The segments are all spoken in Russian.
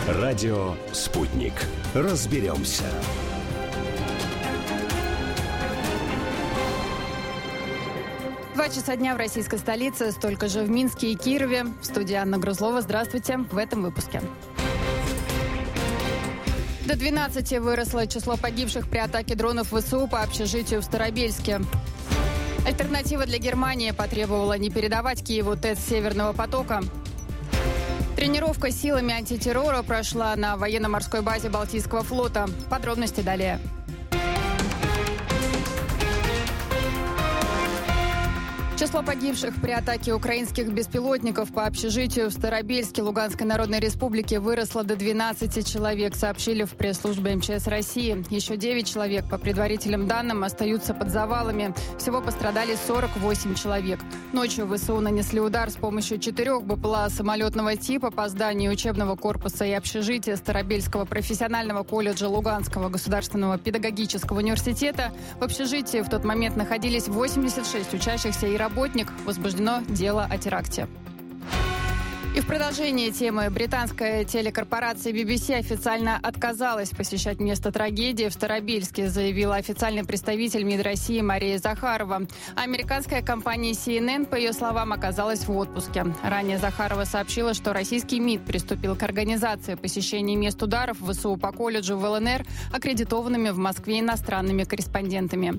Радио «Спутник». Разберемся. Два часа дня в российской столице, столько же в Минске и Кирове. В студии Анна Грузлова. Здравствуйте в этом выпуске. До 12 выросло число погибших при атаке дронов ВСУ по общежитию в Старобельске. Альтернатива для Германии потребовала не передавать Киеву ТЭЦ Северного потока. Тренировка силами антитеррора прошла на военно-морской базе Балтийского флота. Подробности далее. Число погибших при атаке украинских беспилотников по общежитию в Старобельске Луганской Народной Республики выросло до 12 человек, сообщили в пресс-службе МЧС России. Еще 9 человек, по предварительным данным, остаются под завалами. Всего пострадали 48 человек. Ночью ВСУ нанесли удар с помощью 4 БПЛА самолетного типа по зданию учебного корпуса и общежития Старобельского профессионального колледжа Луганского государственного педагогического университета. В общежитии в тот момент находились 86 учащихся и работников. Возбуждено дело о теракте. И в продолжении темы британская телекорпорация BBC официально отказалась посещать место трагедии в Старобельске, заявила официальный представитель МИД России Мария Захарова. Американская компания CNN, по ее словам, оказалась в отпуске. Ранее Захарова сообщила, что российский МИД приступил к организации посещения мест ударов ВСУ по колледжу в ЛНР, аккредитованными в Москве иностранными корреспондентами.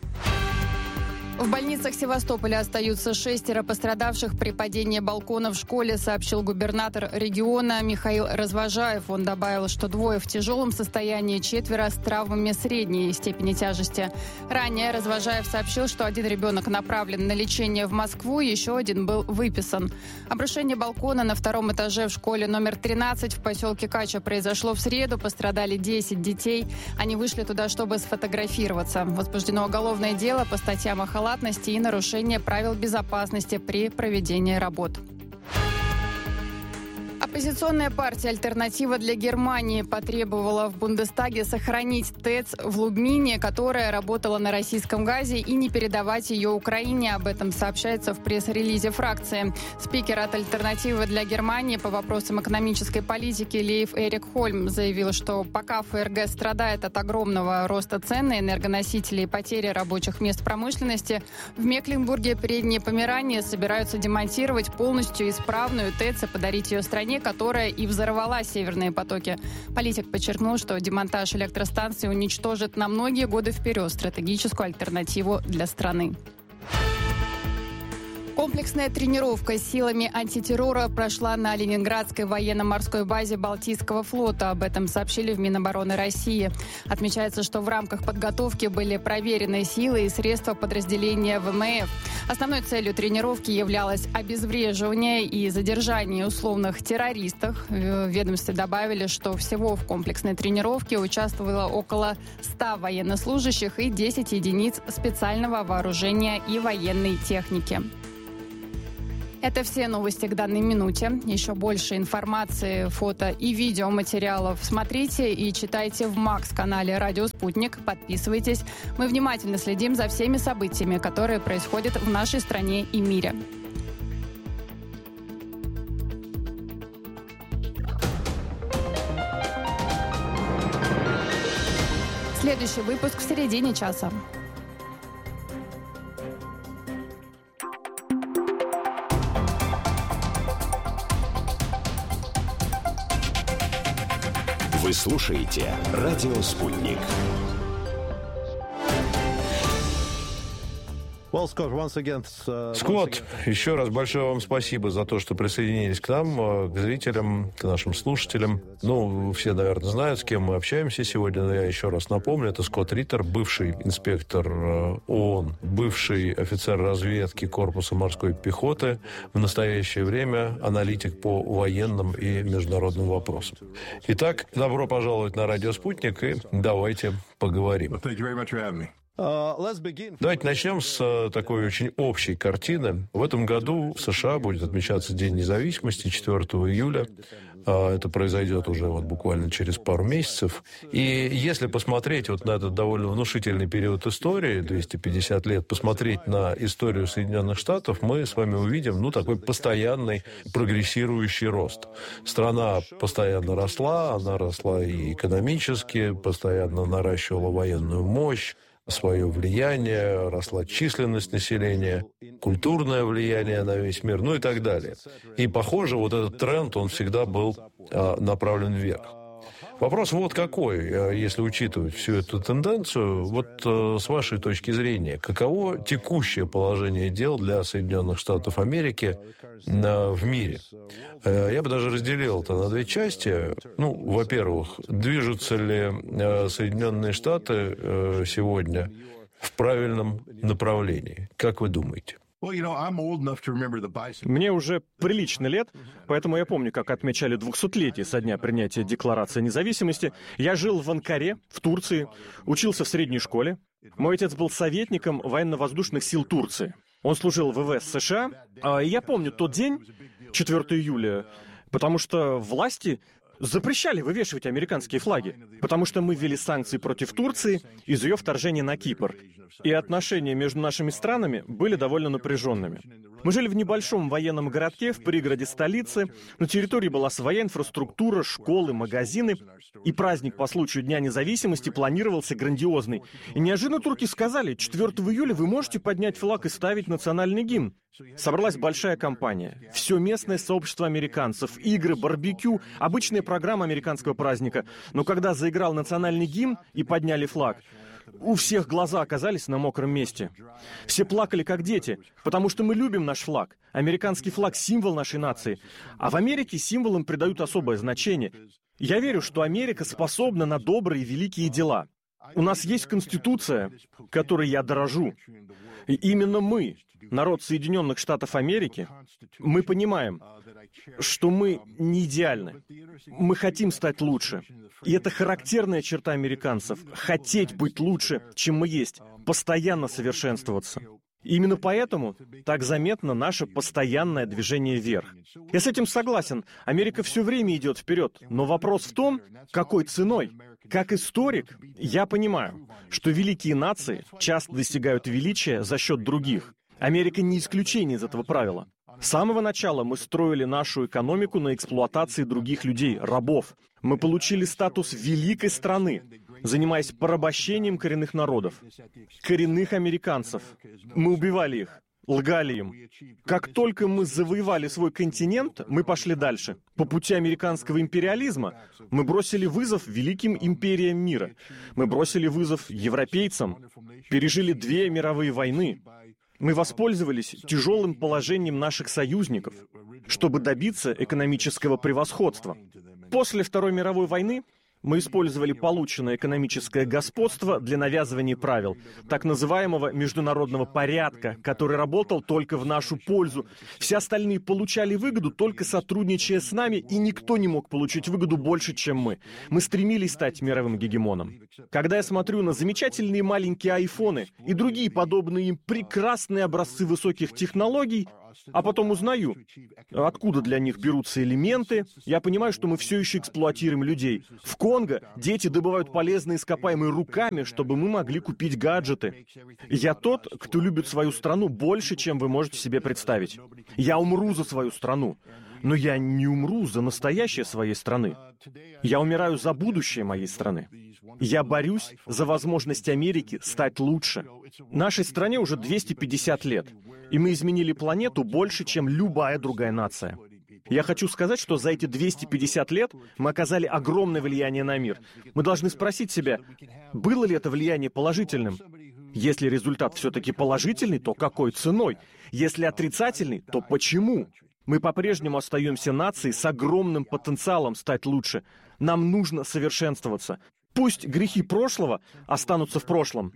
В больницах Севастополя остаются 6 пострадавших при падении балкона в школе, сообщил губернатор региона Михаил Развожаев. Он добавил, что 2 в тяжелом состоянии, 4 с травмами средней степени тяжести. Ранее Развожаев сообщил, что 1 ребенок направлен на лечение в Москву, еще 1 был выписан. Обрушение балкона на 2 этаже в школе номер 13 в поселке Кача произошло в среду. Пострадали 10 детей. Они вышли туда, чтобы сфотографироваться. Возбуждено уголовное дело по статьям о халатности и нарушение правил безопасности при проведении работ. Оппозиционная партия «Альтернатива для Германии» потребовала в Бундестаге сохранить ТЭЦ в Лубмине, которая работала на российском газе, и не передавать ее Украине. Об этом сообщается в пресс-релизе фракции. Спикер от «Альтернативы для Германии» по вопросам экономической политики Лейф Эрик Хольм заявил, что пока ФРГ страдает от огромного роста цен на энергоносители и потери рабочих мест в промышленности, в Мекленбурге, Передней Померании собираются демонтировать полностью исправную ТЭЦ и подарить ее стране, которая и взорвала северные потоки. Политик подчеркнул, что демонтаж электростанции уничтожит на многие годы вперед стратегическую альтернативу для страны. Комплексная тренировка силами антитеррора прошла на Ленинградской военно-морской базе Балтийского флота. Об этом сообщили в Минобороны России. Отмечается, что в рамках подготовки были проверены силы и средства подразделения ВМФ. Основной целью тренировки являлось обезвреживание и задержание условных террористов. В ведомстве добавили, что всего в комплексной тренировке участвовало около 100 военнослужащих и 10 единиц специального вооружения и военной техники. Это все новости к данной минуте. Еще больше информации, фото и видеоматериалов смотрите и читайте в МАКС-канале «Радио Спутник». Подписывайтесь. Мы внимательно следим за всеми событиями, которые происходят в нашей стране и мире. Следующий выпуск в середине часа. Вы слушаете «Радио Спутник». Скотт, еще раз большое вам спасибо за то, что присоединились к нам, к зрителям, к нашим слушателям. Все, наверное, знают, с кем мы общаемся сегодня, но я еще раз напомню, это Скотт Риттер, бывший инспектор ООН, бывший офицер разведки Корпуса морской пехоты, в настоящее время аналитик по военным и международным вопросам. Итак, добро пожаловать на «Радио Спутник», и давайте поговорим. Давайте начнем с такой очень общей картины. В этом году в США будет отмечаться День независимости 4 июля. Это произойдет уже буквально через пару месяцев. И если посмотреть на этот довольно внушительный период истории, 250 лет, посмотреть на историю Соединенных Штатов, мы с вами увидим такой постоянный прогрессирующий рост. Страна постоянно росла, она росла и экономически, постоянно наращивала военную мощь, свое влияние, росла численность населения, культурное влияние на весь мир, и так далее. И, похоже, этот тренд, он всегда был направлен вверх. Вопрос какой, если учитывать всю эту тенденцию, с вашей точки зрения, каково текущее положение дел для Соединенных Штатов Америки в мире? Я бы даже разделил это на две части. Во-первых, движутся ли Соединенные Штаты сегодня в правильном направлении? Как вы думаете? Мне уже прилично лет, поэтому я помню, как отмечали 200-летие со дня принятия Декларации независимости. Я жил в Анкаре, в Турции, учился в средней школе. Мой отец был советником военно-воздушных сил Турции. Он служил в ВВС США. И я помню тот день, 4 июля, потому что власти запрещали вывешивать американские флаги, потому что мы ввели санкции против Турции из ее вторжения на Кипр. И отношения между нашими странами были довольно напряженными. Мы жили в небольшом военном городке в пригороде столицы. На территории была своя инфраструктура, школы, магазины. И праздник по случаю Дня независимости планировался грандиозный. И неожиданно турки сказали: 4 июля вы можете поднять флаг и ставить национальный гимн. Собралась большая компания. Все местное сообщество американцев, игры, барбекю, обычная программа американского праздника. Но когда заиграл национальный гимн и подняли флаг, у всех глаза оказались на мокром месте. Все плакали, как дети, потому что мы любим наш флаг. Американский флаг — символ нашей нации. А в Америке символам придают особое значение. Я верю, что Америка способна на добрые и великие дела. У нас есть Конституция, которой я дорожу. И именно мы, народ Соединенных Штатов Америки, мы понимаем, что мы не идеальны. Мы хотим стать лучше. И это характерная черта американцев — хотеть быть лучше, чем мы есть, постоянно совершенствоваться. И именно поэтому так заметно наше постоянное движение вверх. Я с этим согласен. Америка все время идет вперед. Но вопрос в том, какой ценой. Как историк, я понимаю, что великие нации часто достигают величия за счет других. Америка не исключение из этого правила. С самого начала мы строили нашу экономику на эксплуатации других людей, рабов. Мы получили статус великой страны, занимаясь порабощением коренных народов, коренных американцев. Мы убивали их, лгали им. Как только мы завоевали свой континент, мы пошли дальше. По пути американского империализма мы бросили вызов великим империям мира. Мы бросили вызов европейцам, пережили 2 мировые войны. Мы воспользовались тяжелым положением наших союзников, чтобы добиться экономического превосходства. После Второй мировой войны мы использовали полученное экономическое господство для навязывания правил, так называемого международного порядка, который работал только в нашу пользу. Все остальные получали выгоду, только сотрудничая с нами, и никто не мог получить выгоду больше, чем мы. Мы стремились стать мировым гегемоном. Когда я смотрю на замечательные маленькие айфоны и другие подобные им прекрасные образцы высоких технологий, а потом узнаю, откуда для них берутся элементы, я понимаю, что мы все еще эксплуатируем людей. В Конго дети добывают полезные ископаемые руками, чтобы мы могли купить гаджеты. Я тот, кто любит свою страну больше, чем вы можете себе представить. Я умру за свою страну, но я не умру за настоящее своей страны. Я умираю за будущее моей страны. Я борюсь за возможность Америки стать лучше. Нашей стране уже 250 лет, и мы изменили планету больше, чем любая другая нация. Я хочу сказать, что за эти 250 лет мы оказали огромное влияние на мир. Мы должны спросить себя, было ли это влияние положительным? Если результат все-таки положительный, то какой ценой? Если отрицательный, то почему? Мы по-прежнему остаемся нацией с огромным потенциалом стать лучше. Нам нужно совершенствоваться. Пусть грехи прошлого останутся в прошлом.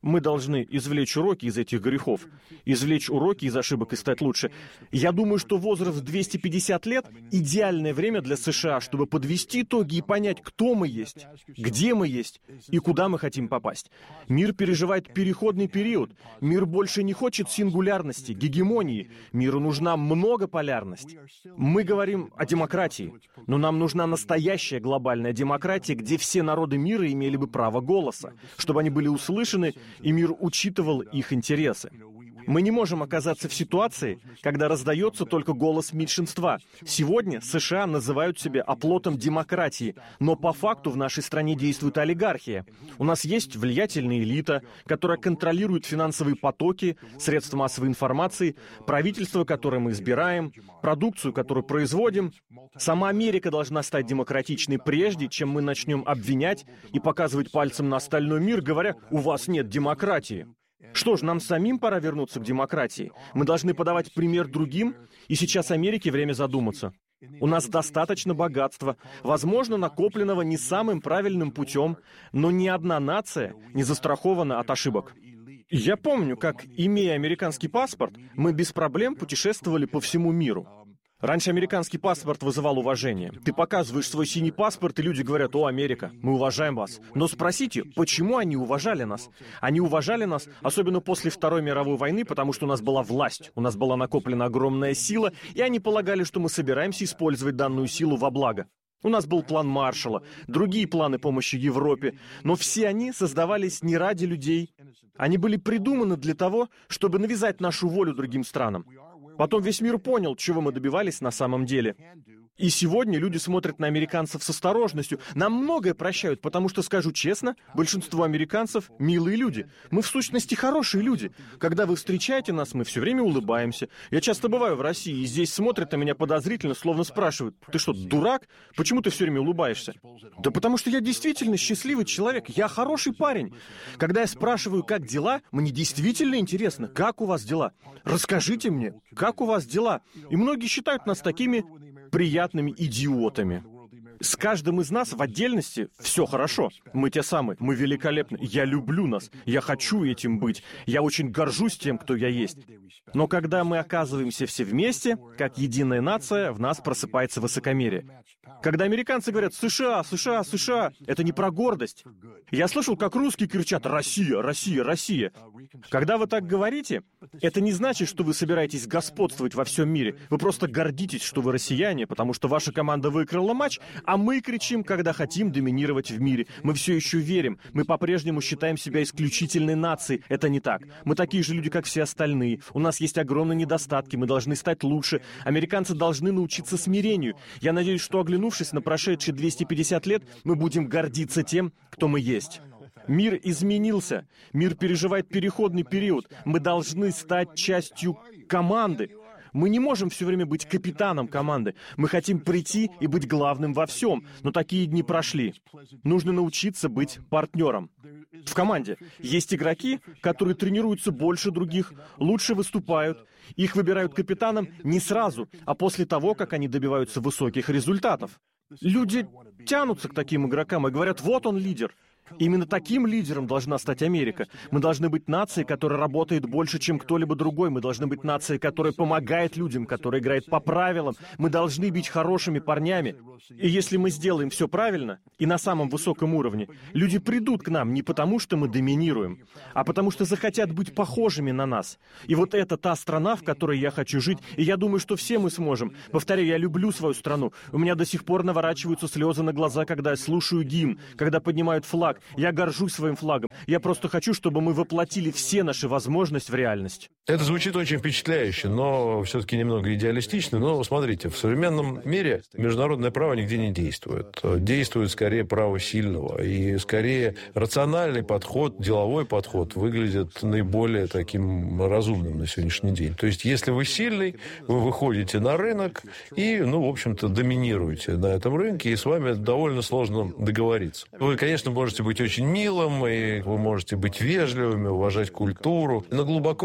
Мы должны извлечь уроки из этих грехов, извлечь уроки из ошибок и стать лучше. Я думаю, что возраст 250 лет — идеальное время для США, чтобы подвести итоги и понять, кто мы есть, где мы есть и куда мы хотим попасть. Мир переживает переходный период. Мир больше не хочет сингулярности, гегемонии. Миру нужна многополярность. Мы говорим о демократии, но нам нужна настоящая глобальная демократия, где все народы мира имели бы право голоса, чтобы они были услышаны, и мир учитывал их интересы. Мы не можем оказаться в ситуации, когда раздается только голос меньшинства. Сегодня США называют себя оплотом демократии, но по факту в нашей стране действует олигархия. У нас есть влиятельная элита, которая контролирует финансовые потоки, средства массовой информации, правительство, которое мы избираем, продукцию, которую производим. Сама Америка должна стать демократичной прежде, чем мы начнем обвинять и показывать пальцем на остальной мир, говоря: «У вас нет демократии». Что ж, нам самим пора вернуться к демократии. Мы должны подавать пример другим, и сейчас Америке время задуматься. У нас достаточно богатства, возможно, накопленного не самым правильным путем, но ни одна нация не застрахована от ошибок. Я помню, как, имея американский паспорт, мы без проблем путешествовали по всему миру. Раньше американский паспорт вызывал уважение. Ты показываешь свой синий паспорт, и люди говорят: «О, Америка, мы уважаем вас». Но спросите, почему они уважали нас? Они уважали нас, особенно после Второй мировой войны, потому что у нас была власть, у нас была накоплена огромная сила, и они полагали, что мы собираемся использовать данную силу во благо. У нас был план Маршалла, другие планы помощи Европе, но все они создавались не ради людей. Они были придуманы для того, чтобы навязать нашу волю другим странам. Потом весь мир понял, чего мы добивались на самом деле. И сегодня люди смотрят на американцев с осторожностью. Нам многое прощают, потому что, скажу честно, большинство американцев — милые люди. Мы в сущности хорошие люди. Когда вы встречаете нас, мы все время улыбаемся. Я часто бываю в России, и здесь смотрят на меня подозрительно, словно спрашивают: «Ты что, дурак? Почему ты все время улыбаешься?» Да потому что я действительно счастливый человек, я хороший парень. Когда я спрашиваю, как дела, мне действительно интересно, как у вас дела. Расскажите мне, как у вас дела. И многие считают нас такими приятными идиотами. С каждым из нас в отдельности все хорошо. Мы те самые, мы великолепны. Я люблю нас, я хочу этим быть. Я очень горжусь тем, кто я есть. Но когда мы оказываемся все вместе, как единая нация, в нас просыпается высокомерие. Когда американцы говорят: «США, США, США», это не про гордость. Я слышал, как русские кричат: «Россия, Россия, Россия». Когда вы так говорите, это не значит, что вы собираетесь господствовать во всем мире. Вы просто гордитесь, что вы россияне, потому что ваша команда выиграла матч, а мы кричим, когда хотим доминировать в мире. Мы все еще верим. Мы по-прежнему считаем себя исключительной нацией. Это не так. Мы такие же люди, как все остальные. У нас есть огромные недостатки. Мы должны стать лучше. Американцы должны научиться смирению. Я надеюсь, что, оглянувшись на прошедшие 250 лет, мы будем гордиться тем, кто мы есть. Мир изменился. Мир переживает переходный период. Мы должны стать частью команды. Мы не можем все время быть капитаном команды. Мы хотим прийти и быть главным во всем. Но такие дни прошли. Нужно научиться быть партнером. В команде есть игроки, которые тренируются больше других, лучше выступают. Их выбирают капитаном не сразу, а после того, как они добиваются высоких результатов. Люди тянутся к таким игрокам и говорят: «Вот он лидер». Именно таким лидером должна стать Америка. Мы должны быть нацией, которая работает больше, чем кто-либо другой. Мы должны быть нацией, которая помогает людям, которая играет по правилам. Мы должны быть хорошими парнями. И если мы сделаем все правильно и на самом высоком уровне, люди придут к нам не потому, что мы доминируем, а потому что захотят быть похожими на нас. И вот это та страна, в которой я хочу жить, и я думаю, что все мы сможем. Повторяю, я люблю свою страну. У меня до сих пор наворачиваются слезы на глаза, когда я слушаю гимн, когда поднимают флаг. Я горжусь своим флагом. Я просто хочу, чтобы мы воплотили все наши возможности в реальность. Это звучит очень впечатляюще, но все-таки немного идеалистично. Но смотрите, в современном мире международное право нигде не действует. Действует скорее право сильного. И скорее рациональный подход, деловой подход выглядит наиболее таким разумным на сегодняшний день. То есть, если вы сильный, вы выходите на рынок и, в общем-то, доминируете на этом рынке, и с вами довольно сложно договориться. Вы, конечно, можете быть очень милым, и вы можете быть вежливыми, уважать культуру, но глубоко внутри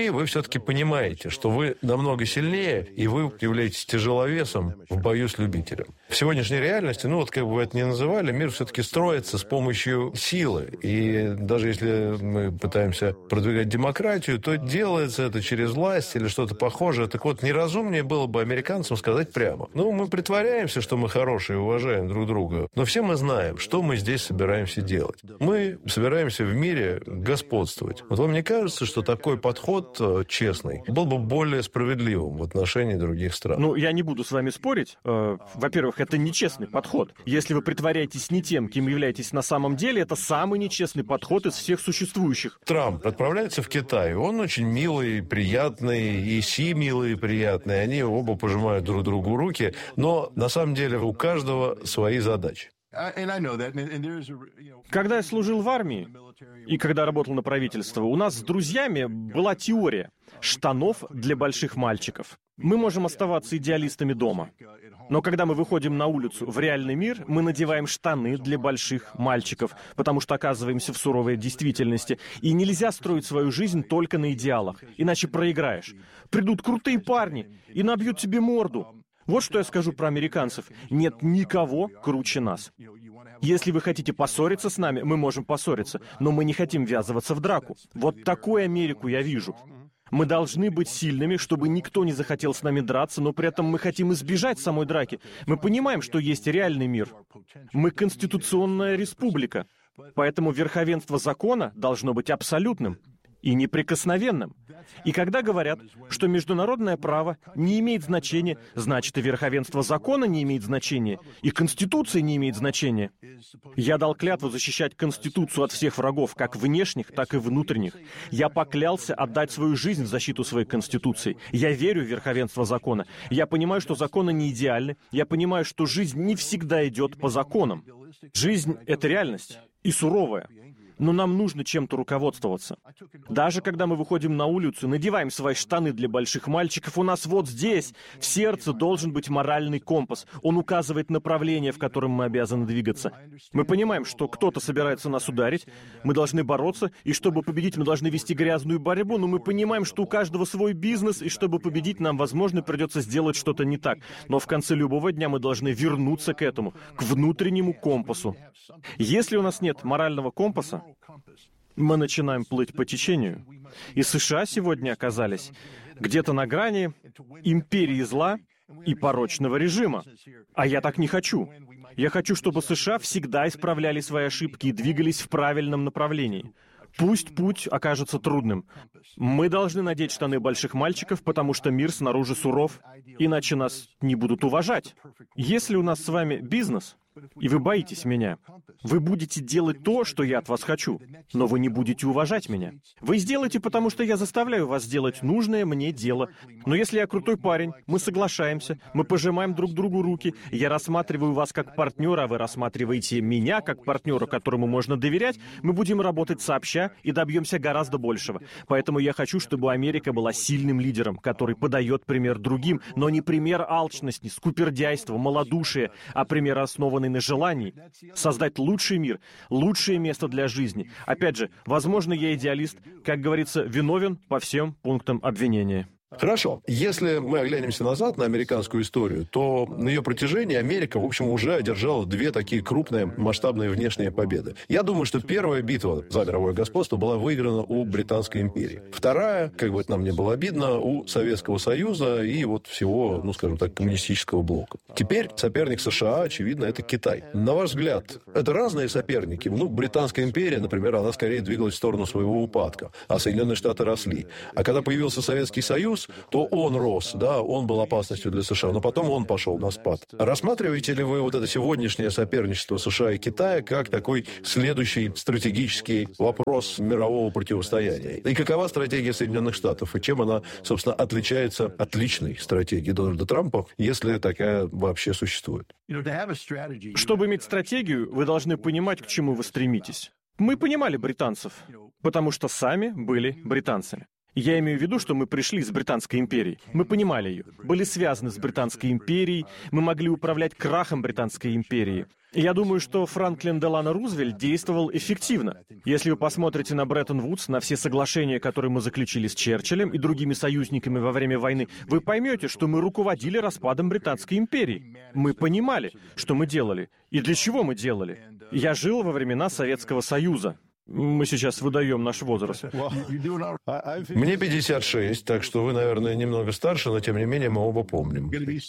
внутри вы все-таки понимаете, что вы намного сильнее, и вы являетесь тяжеловесом в бою с любителем. В сегодняшней реальности, как бы вы это ни называли, мир все-таки строится с помощью силы. И даже если мы пытаемся продвигать демократию, то делается это через власть или что-то похожее. Так вот, неразумнее было бы американцам сказать прямо. Мы притворяемся, что мы хорошие и уважаем друг друга, но все мы знаем, что мы здесь собираемся делать. Мы собираемся в мире господствовать. Вот вам не кажется, что такой подход честный был бы более справедливым в отношении других стран? Я не буду с вами спорить. Во-первых, это нечестный подход. Если вы притворяетесь не тем, кем являетесь на самом деле, это самый нечестный подход из всех существующих. Трамп отправляется в Китай. Он очень милый, приятный, и Си милый и приятный. Они оба пожимают друг другу руки. Но на самом деле у каждого свои задачи. Когда я служил в армии и когда работал на правительство, у нас с друзьями была теория штанов для больших мальчиков. Мы можем оставаться идеалистами дома, но когда мы выходим на улицу в реальный мир, мы надеваем штаны для больших мальчиков, потому что оказываемся в суровой действительности. И нельзя строить свою жизнь только на идеалах, иначе проиграешь. Придут крутые парни и набьют тебе морду. Вот что я скажу про американцев. Нет никого круче нас. Если вы хотите поссориться с нами, мы можем поссориться, но мы не хотим ввязываться в драку. Вот такую Америку я вижу. Мы должны быть сильными, чтобы никто не захотел с нами драться, но при этом мы хотим избежать самой драки. Мы понимаем, что есть реальный мир. Мы конституционная республика. Поэтому верховенство закона должно быть абсолютным и неприкосновенным. И когда говорят, что международное право не имеет значения, значит и верховенство закона не имеет значения, и Конституция не имеет значения. Я дал клятву защищать Конституцию от всех врагов, как внешних, так и внутренних. Я поклялся отдать свою жизнь в защиту своей Конституции. Я верю в верховенство закона. Я понимаю, что законы не идеальны. Я понимаю, что жизнь не всегда идет по законам. Жизнь — это реальность, и суровая. Но нам нужно чем-то руководствоваться. Даже когда мы выходим на улицу, надеваем свои штаны для больших мальчиков, у нас вот здесь, в сердце, должен быть моральный компас. Он указывает направление, в котором мы обязаны двигаться. Мы понимаем, что кто-то собирается нас ударить, мы должны бороться, и чтобы победить, мы должны вести грязную борьбу, но мы понимаем, что у каждого свой бизнес, и чтобы победить, нам, возможно, придется сделать что-то не так. Но в конце любого дня мы должны вернуться к этому, к внутреннему компасу. Если у нас нет морального компаса, мы начинаем плыть по течению. И США сегодня оказались где-то на грани империи зла и порочного режима. А я так не хочу. Я хочу, чтобы США всегда исправляли свои ошибки и двигались в правильном направлении. Пусть путь окажется трудным. Мы должны надеть штаны больших мальчиков, потому что мир снаружи суров, иначе нас не будут уважать. Если у нас с вами бизнес, и вы боитесь меня, вы будете делать то, что я от вас хочу, но вы не будете уважать меня. Вы сделаете, потому что я заставляю вас сделать нужное мне дело. Но если я крутой парень, мы соглашаемся, мы пожимаем друг другу руки, я рассматриваю вас как партнера, а вы рассматриваете меня как партнера, которому можно доверять, мы будем работать сообща и добьемся гораздо большего. Поэтому я хочу, чтобы Америка была сильным лидером, который подает пример другим, но не пример алчности, скупердяйства, малодушия, а пример, основанный на желании. Создать лучший мир, лучшее место для жизни. Опять же, возможно, я идеалист, как говорится, виновен по всем пунктам обвинения. Хорошо. Если мы оглянемся назад на американскую историю, то на ее протяжении Америка, в общем, уже одержала две такие крупные масштабные внешние победы. Я думаю, что первая битва за мировое господство была выиграна у Британской империи. Вторая, как бы это нам не было обидно, у Советского Союза и вот всего, скажем так, коммунистического блока. Теперь соперник США, очевидно, это Китай. На ваш взгляд, это разные соперники? Британская империя, например, она скорее двигалась в сторону своего упадка, а Соединенные Штаты росли. А когда появился Советский Союз, то он рос, да, он был опасностью для США, но потом он пошел на спад. Рассматриваете ли вы вот это сегодняшнее соперничество США и Китая как такой следующий стратегический вопрос мирового противостояния? И какова стратегия Соединенных Штатов? И чем она, собственно, отличается от личной стратегии Дональда Трампа, если такая вообще существует? Чтобы иметь стратегию, вы должны понимать, к чему вы стремитесь. Мы понимали британцев, потому что сами были британцами. Я имею в виду, что мы пришли из Британской империи. Мы понимали ее, были связаны с Британской империей, мы могли управлять крахом Британской империи. И я думаю, что Франклин Делано Рузвельт действовал эффективно. Если вы посмотрите на Бреттон-Вудс, на все соглашения, которые мы заключили с Черчиллем и другими союзниками во время войны, вы поймете, что мы руководили распадом Британской империи. Мы понимали, что мы делали и для чего мы делали. Я жил во времена Советского Союза. Мы сейчас выдаем наш возраст. Мне 56, так что вы, наверное, немного старше, но тем не менее мы оба помним.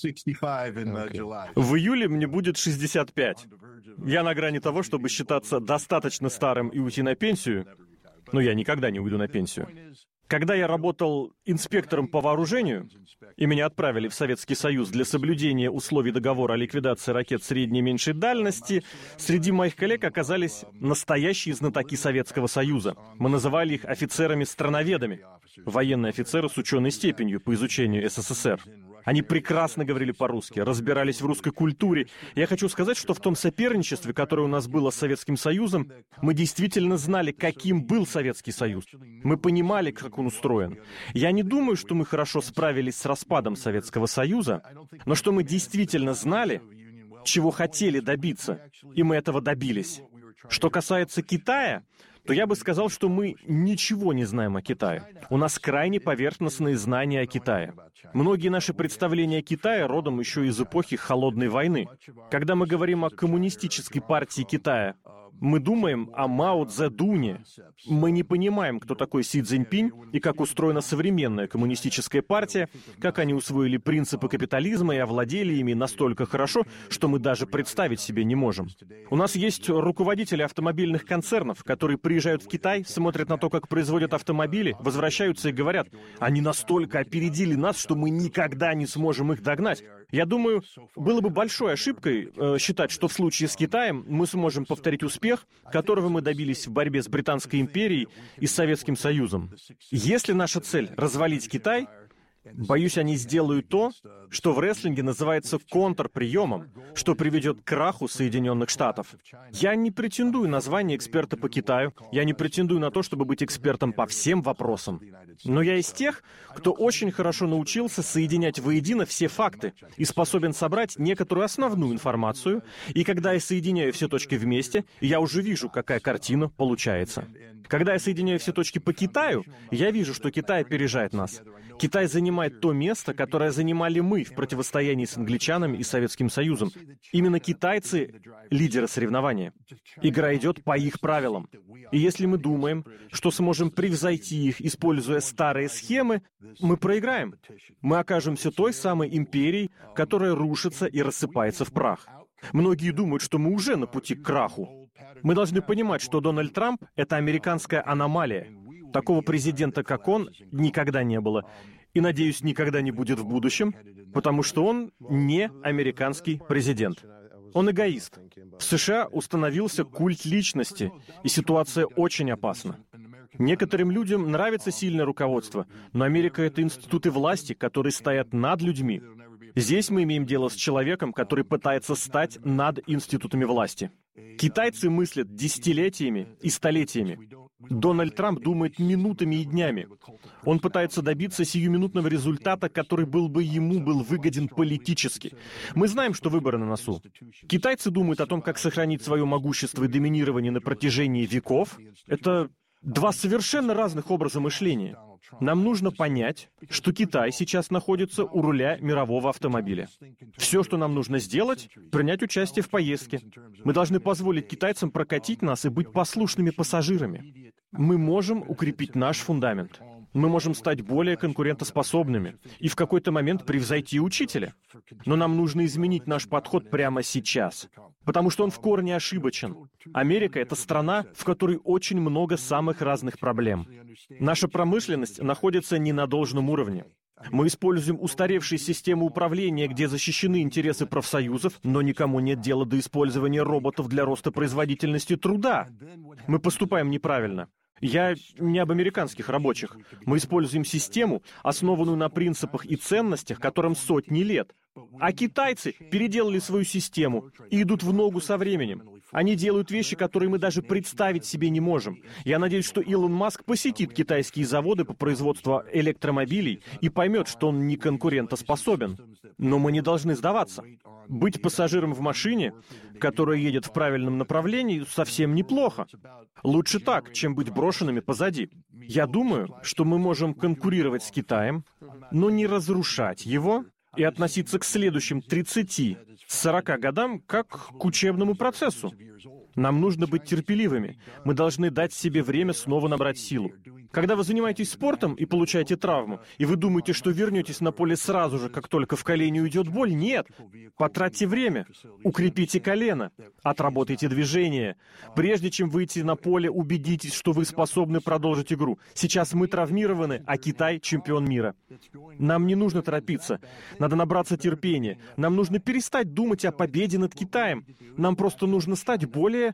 В июле мне будет 65. Я на грани того, чтобы считаться достаточно старым и уйти на пенсию, но я никогда не уйду на пенсию. Когда я работал инспектором по вооружению, и меня отправили в Советский Союз для соблюдения условий договора о ликвидации ракет средней и меньшей дальности, среди моих коллег оказались настоящие знатоки Советского Союза. Мы называли их офицерами-страноведами, военные офицеры с ученой степенью по изучению СССР. Они прекрасно говорили по-русски, разбирались в русской культуре. Я хочу сказать, что в том соперничестве, которое у нас было с Советским Союзом, мы действительно знали, каким был Советский Союз. Мы понимали, как он устроен. Я не думаю, что мы хорошо справились с распадом Советского Союза, но что мы действительно знали, чего хотели добиться, и мы этого добились. Что касается Китая, то я бы сказал, что мы ничего не знаем о Китае. У нас крайне поверхностные знания о Китае. Многие наши представления о Китае родом еще из эпохи Холодной войны. Когда мы говорим о коммунистической партии Китая, мы думаем о Мао Цзэдуне. Мы не понимаем, кто такой Си Цзиньпинь и как устроена современная коммунистическая партия, как они усвоили принципы капитализма и овладели ими настолько хорошо, что мы даже представить себе не можем. У нас есть руководители автомобильных концернов, которые приезжают в Китай, смотрят на то, как производят автомобили, возвращаются и говорят, они настолько опередили нас, что мы никогда не сможем их догнать. Я думаю, было бы большой ошибкой считать, что в случае с Китаем мы сможем повторить успех, которого мы добились в борьбе с Британской империей и с Советским Союзом. Если наша цель — развалить Китай, боюсь, они сделают то, что в рестлинге называется контрприемом, что приведет к краху Соединенных Штатов. Я не претендую на звание эксперта по Китаю, я не претендую на то, чтобы быть экспертом по всем вопросам. Но я из тех, кто очень хорошо научился соединять воедино все факты и способен собрать некоторую основную информацию, и когда я соединяю все точки вместе, я уже вижу, какая картина получается. Когда я соединяю все точки по Китаю, я вижу, что Китай опережает нас. Китай занимает то место, которое занимали мы в противостоянии с англичанами и Советским Союзом. Именно китайцы — лидеры соревнования. Игра идет по их правилам. И если мы думаем, что сможем превзойти их, используя старые схемы, мы проиграем. Мы окажемся той самой империей, которая рушится и рассыпается в прах. Многие думают, что мы уже на пути к краху. Мы должны понимать, что Дональд Трамп — это американская аномалия. Такого президента, как он, никогда не было. И, надеюсь, никогда не будет в будущем, потому что он не американский президент. Он эгоист. В США установился культ личности, и ситуация очень опасна. Некоторым людям нравится сильное руководство, но Америка — это институты власти, которые стоят над людьми. Здесь мы имеем дело с человеком, который пытается стать над институтами власти. Китайцы мыслят десятилетиями и столетиями. Дональд Трамп думает минутами и днями. Он пытается добиться сиюминутного результата, который был выгоден политически. Мы знаем, что выборы на носу. Китайцы думают о том, как сохранить свое могущество и доминирование на протяжении веков. Это два совершенно разных образа мышления. Нам нужно понять, что Китай сейчас находится у руля мирового автомобиля. Все, что нам нужно сделать, принять участие в поездке. Мы должны позволить китайцам прокатить нас и быть послушными пассажирами. Мы можем укрепить наш фундамент. Мы можем стать более конкурентоспособными и в какой-то момент превзойти учителя. Но нам нужно изменить наш подход прямо сейчас, потому что он в корне ошибочен. Америка — это страна, в которой очень много самых разных проблем. Наша промышленность находится не на должном уровне. Мы используем устаревшие системы управления, где защищены интересы профсоюзов, но никому нет дела до использования роботов для роста производительности труда. Мы поступаем неправильно. Я не об американских рабочих. Мы используем систему, основанную на принципах и ценностях, которым сотни лет. А китайцы переделали свою систему и идут в ногу со временем. Они делают вещи, которые мы даже представить себе не можем. Я надеюсь, что Илон Маск посетит китайские заводы по производству электромобилей и поймет, что он не конкурентоспособен. Но мы не должны сдаваться. Быть пассажиром в машине, которая едет в правильном направлении, совсем неплохо. Лучше так, чем быть брошенными позади. Я думаю, что мы можем конкурировать с Китаем, но не разрушать его и относиться к следующим 30-40 годам как к учебному процессу. Нам нужно быть терпеливыми. Мы должны дать себе время снова набрать силу. Когда вы занимаетесь спортом и получаете травму, и вы думаете, что вернетесь на поле сразу же, как только в колене уйдет боль, нет. Потратьте время, укрепите колено, отработайте движение. Прежде чем выйти на поле, убедитесь, что вы способны продолжить игру. Сейчас мы травмированы, а Китай — чемпион мира. Нам не нужно торопиться. Надо набраться терпения. Нам нужно перестать думать о победе над Китаем. Нам просто нужно стать более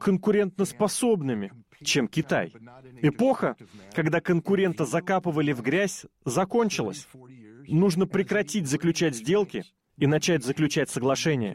конкурентоспособными, чем Китай. Эпоха, когда конкурента закапывали в грязь, закончилась. Нужно прекратить заключать сделки и начать заключать соглашения.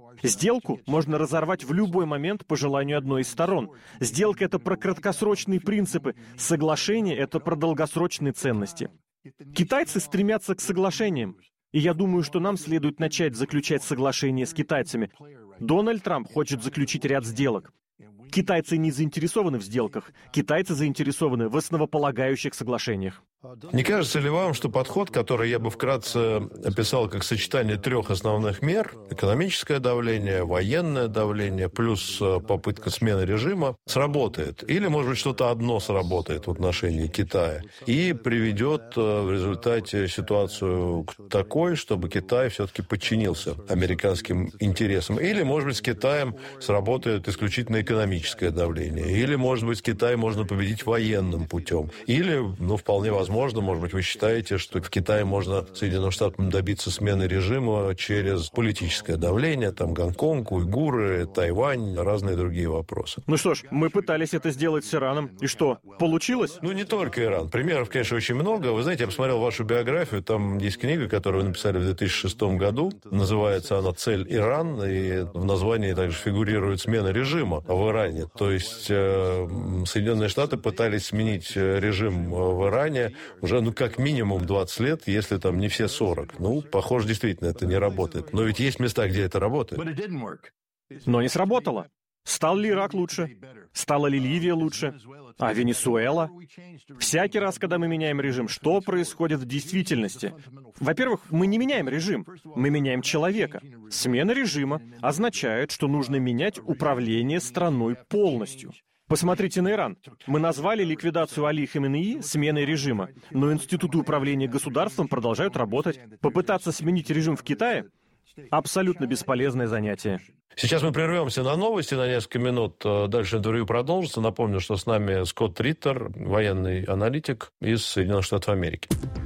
Сделку можно разорвать в любой момент по желанию одной из сторон. Сделка — это про краткосрочные принципы, соглашение — это про долгосрочные ценности. Китайцы стремятся к соглашениям, и я думаю, что нам следует начать заключать соглашения с китайцами. Дональд Трамп хочет заключить ряд сделок. Китайцы не заинтересованы в сделках. Китайцы заинтересованы в основополагающих соглашениях. Не кажется ли вам, что подход, который я бы вкратце описал как сочетание трех основных мер — экономическое давление, военное давление, плюс попытка смены режима — сработает? Или, может быть, что-то одно сработает в отношении Китая и приведет в результате ситуацию к такой, чтобы Китай все-таки подчинился американским интересам? Или, может быть, с Китаем сработает исключительно экономическое давление? Или, может быть, с Китаем можно победить военным путем? Или, вполне возможно, может быть, вы считаете, что в Китае можно Соединенным Штатам добиться смены режима через политическое давление, там Гонконг, уйгуры, Тайвань, разные другие вопросы. Ну что ж, мы пытались это сделать с Ираном. И что, получилось? Не только Иран. Примеров, конечно, очень много. Вы знаете, я посмотрел вашу биографию, там есть книга, которую вы написали в 2006 году. Называется она «Цель Иран», и в названии также фигурирует смена режима в Иране. То есть Соединенные Штаты пытались сменить режим в Иране уже, как минимум 20 лет, если там не все 40. Похоже, действительно, это не работает. Но ведь есть места, где это работает. Но не сработало. Стал ли Ирак лучше? Стала ли Ливия лучше? А Венесуэла? Всякий раз, когда мы меняем режим, что происходит в действительности? Во-первых, мы не меняем режим, мы меняем человека. Смена режима означает, что нужно менять управление страной полностью. Посмотрите на Иран. Мы назвали ликвидацию Али Хаменеи сменой режима, но институты управления государством продолжают работать. Попытаться сменить режим в Китае — абсолютно бесполезное занятие. Сейчас мы прервемся на новости на несколько минут. Дальше интервью продолжится. Напомню, что с нами Скотт Риттер, военный аналитик из Соединенных Штатов Америки.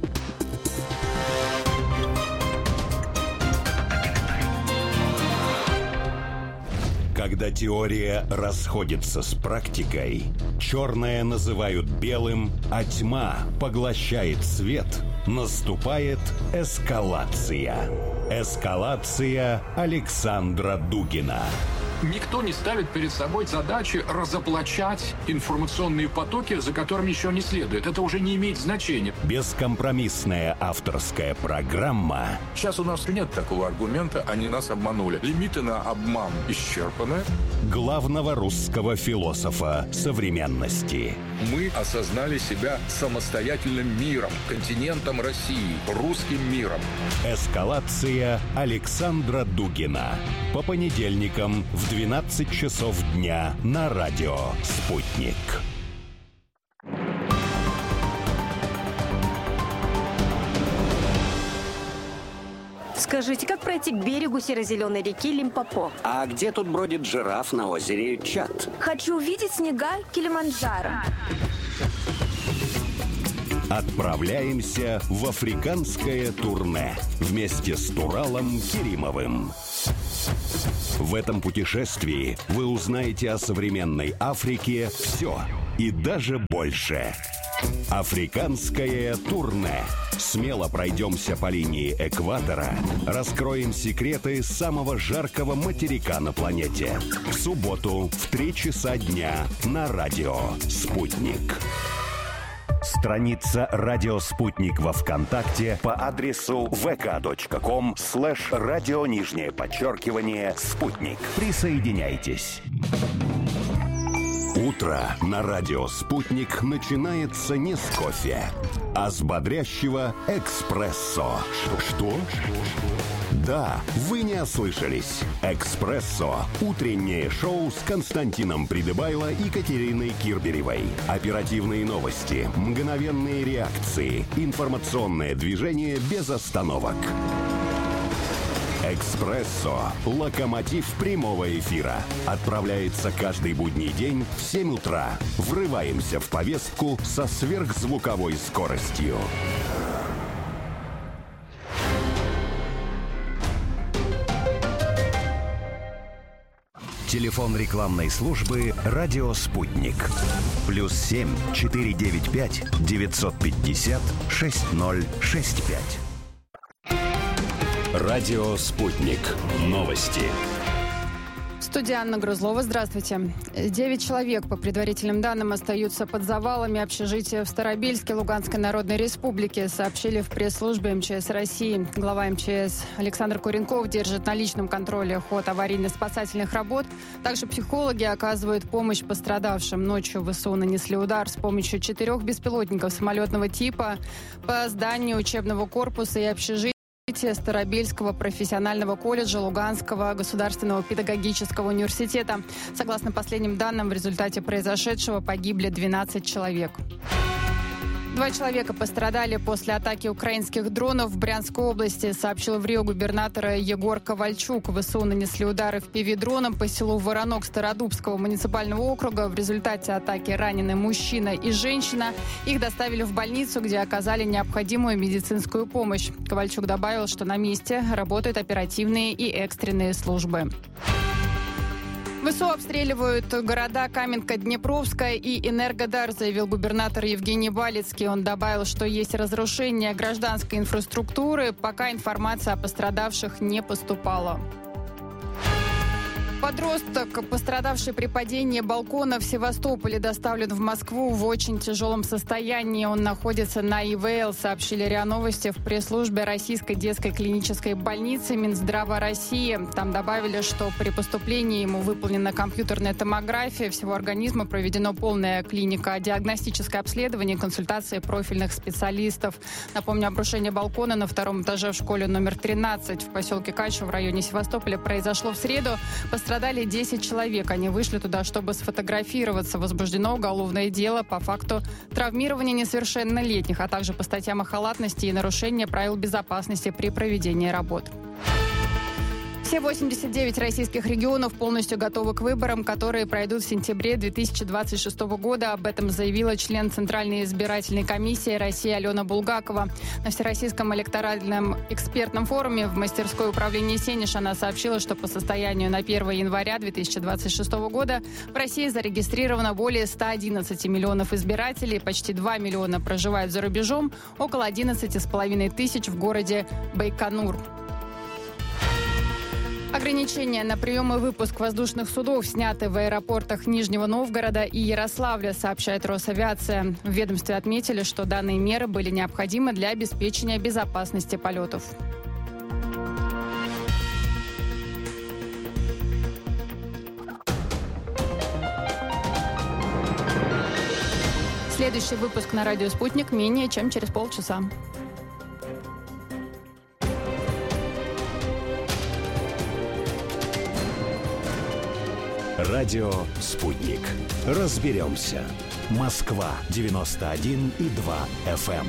Когда теория расходится с практикой, черное называют белым, а тьма поглощает свет, наступает эскалация. Эскалация Александра Дугина. Никто не ставит перед собой задачи разоблачать информационные потоки, за которыми еще не следует. Это уже не имеет значения. Бескомпромиссная авторская программа. Сейчас у нас нет такого аргумента, они нас обманули. Лимиты на обман исчерпаны. Главного русского философа современности. Мы осознали себя самостоятельным миром, континентом России, русским миром. Эскалация Александра Дугина. По понедельникам в 12 часов дня на радио «Спутник». Скажите, как пройти к берегу серо-зеленой реки Лимпопо? А где тут бродит жираф на озере Чад? Хочу увидеть снега Килиманджаро. Отправляемся в африканское турне вместе с Туралом Керимовым. В этом путешествии вы узнаете о современной Африке все и даже больше. Африканское турне. Смело пройдемся по линии экватора, раскроем секреты самого жаркого материка на планете. В субботу в 3 часа дня на радио «Спутник». Страница «Радио Спутник» во ВКонтакте по адресу vk.com/радио_спутник. Присоединяйтесь. Утро на радио «Спутник» начинается не с кофе, а с бодрящего эспрессо. Что? Да, вы не ослышались. «Экспрессо» – утреннее шоу с Константином Придыбайло и Катериной Кирберевой. Оперативные новости, мгновенные реакции, информационное движение без остановок. «Экспрессо» – локомотив прямого эфира. Отправляется каждый будний день в 7 утра. Врываемся в повестку со сверхзвуковой скоростью. Телефон рекламной службы «Радио Спутник». +7 495 950 6065. Радио «Спутник». Новости. Студия Анна Грузлова. Здравствуйте. 9 человек, по предварительным данным, остаются под завалами общежития в Старобельске Луганской Народной Республики, сообщили в пресс-службе МЧС России. Глава МЧС Александр Куренков держит на личном контроле ход аварийно-спасательных работ. Также психологи оказывают помощь пострадавшим. Ночью ВСУ нанесли удар с помощью 4 беспилотников самолетного типа по зданию учебного корпуса и общежития Старобельского профессионального колледжа Луганского государственного педагогического университета. Согласно последним данным, в результате произошедшего погибли 12 человек. 2 человека пострадали после атаки украинских дронов в Брянской области, сообщил в РИО губернатор Егор Ковальчук. ВСУ нанесли удары в FPV-дроном по селу Воронок Стародубского муниципального округа. В результате атаки ранены мужчина и женщина. Их доставили в больницу, где оказали необходимую медицинскую помощь. Ковальчук добавил, что на месте работают оперативные и экстренные службы. ВСУ обстреливают города Каменка-Днепровская и Энергодар, заявил губернатор Евгений Балицкий. Он добавил, что есть разрушение гражданской инфраструктуры, пока информация о пострадавших не поступала. Подросток, пострадавший при падении балкона в Севастополе, доставлен в Москву в очень тяжелом состоянии. Он находится на ИВЛ, сообщили РИА Новости в пресс-службе Российской детской клинической больницы Минздрава России. Там добавили, что при поступлении ему выполнена компьютерная томография, всего организма проведено полное клинико-диагностическое обследование, консультации профильных специалистов. Напомню, обрушение балкона на 2-м этаже в школе номер 13 в поселке Качу в районе Севастополя произошло в среду. Пострадали 10 человек. Они вышли туда, чтобы сфотографироваться. Возбуждено уголовное дело по факту травмирования несовершеннолетних, а также по статьям о халатности и нарушения правил безопасности при проведении работ. Все 89 российских регионов полностью готовы к выборам, которые пройдут в сентябре 2026 года. Об этом заявила член Центральной избирательной комиссии России Алена Булгакова. На Всероссийском электоральном экспертном форуме в мастерской управления «Сенеж» она сообщила, что по состоянию на 1 января 2026 года в России зарегистрировано более 111 миллионов избирателей, почти 2 миллиона проживают за рубежом, около 11,5 тысяч в городе Байконур. Ограничения на прием и выпуск воздушных судов сняты в аэропортах Нижнего Новгорода и Ярославля, сообщает Росавиация. В ведомстве отметили, что данные меры были необходимы для обеспечения безопасности полетов. Следующий выпуск на радио «Спутник» менее чем через полчаса. Радио «Спутник». Разберемся. Москва, 91,2 FM.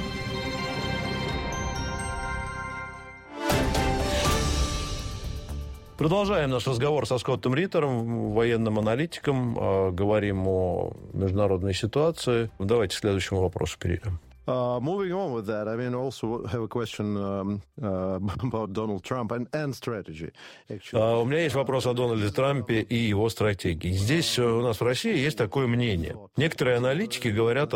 Продолжаем наш разговор со Скоттом Риттером, военным аналитиком. Говорим о международной ситуации. Давайте к следующему вопросу перейдем. Moving on with that, I mean, also have a question about Donald Trump and strategy. У меня есть вопрос о Дональде Трампе и его стратегии. Здесь у нас в России есть такое мнение. Некоторые аналитики говорят